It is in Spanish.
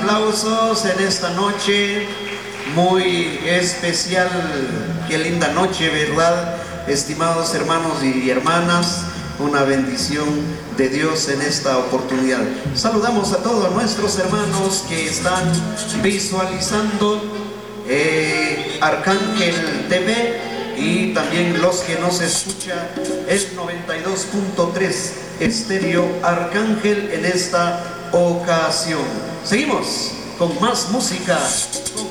aplausos en esta noche muy especial. Qué linda noche, ¿verdad? Estimados hermanos y hermanas, una bendición de Dios en esta oportunidad. Saludamos a todos nuestros hermanos que están visualizando Arcángel TV y también los que nos escuchan el 92.3 Estéreo Arcángel en esta ocasión. Seguimos con más música.